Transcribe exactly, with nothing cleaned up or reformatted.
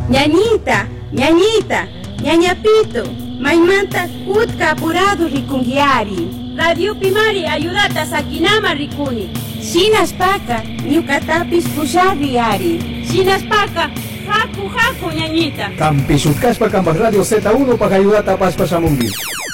Ñañita, ñañita, ñañapito, maymanta kutka apurado rikungiari. Radio Pimari ayudata sakinama rikuni. Shinaspaka, ñukatapis pushariari. Shinaspaka, haku haku ñañita. Kampi Shutkashpa Kampas Radio Z uno para ayudar a Paspa Shamungi.